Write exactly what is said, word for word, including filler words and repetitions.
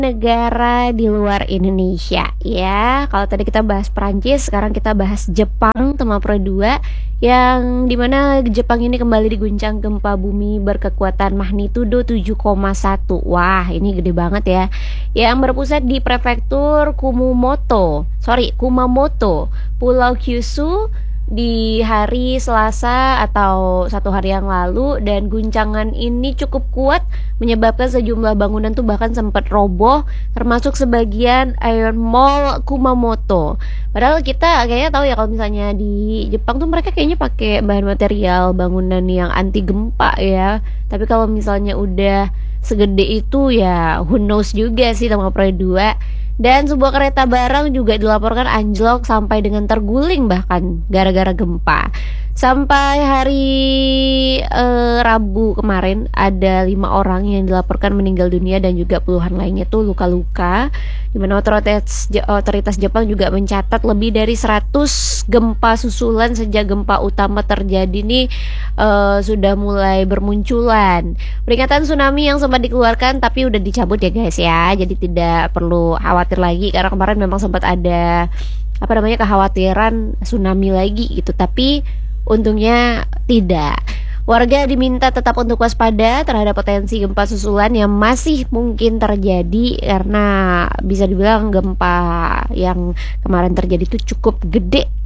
negara di luar Indonesia ya. Kalau tadi kita bahas Perancis, sekarang kita bahas Jepang tema Pro dua, yang dimana Jepang ini kembali diguncang gempa bumi berkekuatan magnitudo tujuh koma satu. Wah, ini gede banget ya. Yang berpusat di prefektur Kumamoto, sorry Kumamoto, Pulau Kyushu, di hari Selasa atau satu hari yang lalu. Dan guncangan ini cukup kuat menyebabkan sejumlah bangunan tuh bahkan sempat roboh, termasuk sebagian Iron Mall Kumamoto. Padahal kita kayaknya tahu ya kalau misalnya di Jepang tuh mereka kayaknya pakai bahan material bangunan yang anti gempa ya. Tapi kalau misalnya udah segede itu ya who knows juga sih sama Pro dua. Dan sebuah kereta barang juga dilaporkan anjlok sampai dengan terguling bahkan gara-gara gempa. Sampai hari eh, Rabu kemarin ada lima orang yang dilaporkan meninggal dunia dan juga puluhan lainnya tuh luka-luka. Dimana otoritas, otoritas Jepang juga mencatat lebih dari seratus gempa susulan sejak gempa utama terjadi nih eh, sudah mulai bermunculan. Peringatan tsunami yang sempat dikeluarkan tapi udah dicabut ya guys ya. Jadi tidak perlu khawatir lagi karena kemarin memang sempat ada apa namanya kekhawatiran tsunami lagi gitu, tapi untungnya tidak. Warga diminta tetap untuk waspada terhadap potensi gempa susulan yang masih mungkin terjadi karena bisa dibilang gempa yang kemarin terjadi itu cukup gede